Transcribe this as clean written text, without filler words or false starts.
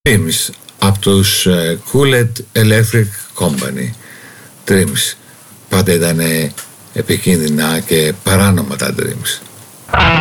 Dreams από τους Cooled Electric Company. Dreams. Πάντα ήταν επικίνδυνα και παράνομα τα Dreams.